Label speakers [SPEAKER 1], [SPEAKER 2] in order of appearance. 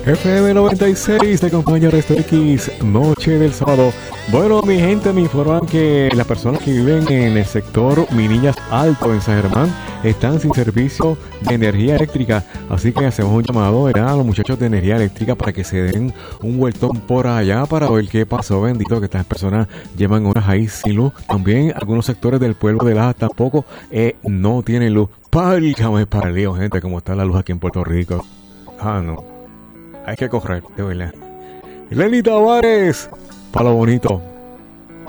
[SPEAKER 1] FM 96 te acompaña Resto X, noche del sábado. Bueno, mi gente, me informan que las personas que viven en el sector Minillas Alto en San Germán están sin servicio de energía eléctrica, así que hacemos un llamado a los muchachos de energía eléctrica para que se den un vueltón por allá para ver qué pasó. Bendito que estas personas llevan horas ahí sin luz. También algunos sectores del pueblo de Lajas tampoco no tienen luz. Pálgame para el lío, gente, como está la luz aquí en Puerto Rico. No, hay que correr, de verdad. Lenny Tavares, para lo bonito.